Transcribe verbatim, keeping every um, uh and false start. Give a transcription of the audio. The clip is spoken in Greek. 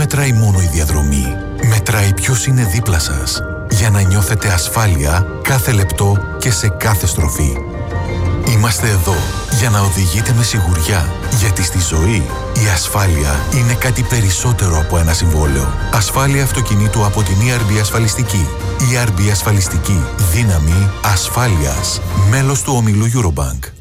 μετράει μόνο η διαδρομή. Μετράει ποιος είναι δίπλα σας, για να νιώθετε ασφάλεια κάθε λεπτό και σε κάθε στροφή. Είμαστε εδώ για να οδηγείτε με σιγουριά, γιατί στη ζωή η ασφάλεια είναι κάτι περισσότερο από ένα συμβόλαιο. Ασφάλεια αυτοκινήτου από την ι αρ μπι Ασφαλιστική. ι αρ μπι Ασφαλιστική. Δύναμη ασφάλειας. Μέλος του ομίλου Eurobank.